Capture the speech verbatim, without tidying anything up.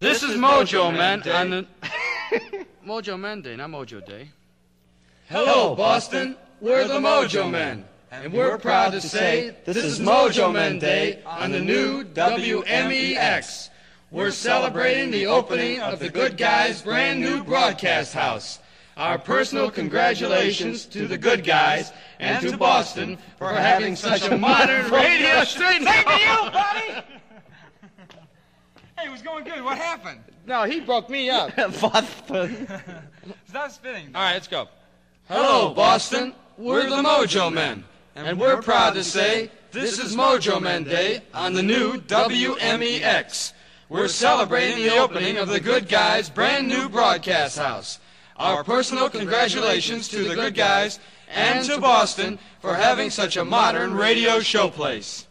This, this is Mojo, Mojo Man, Man on the Mojo Man Day, not Mojo Day. Hello, Boston. We're the Mojo Men, and we're proud to say this is Mojo Men Day on the new W M E X. We're celebrating the opening of the Good Guys' brand new broadcast house. Our personal congratulations to the Good Guys and to Boston for having such a modern radio station. Same to you, buddy! Hey, it was going good. What happened? No, he broke me up. Boston. Stop spinning. All right, let's go. Hello, Boston. We're the Mojo Men, and we're proud to say this is Mojo Men Day on the new W M E X. We're celebrating the opening of the Good Guys' brand new broadcast house. Our personal congratulations to the Good Guys and to Boston for having such a modern radio showplace.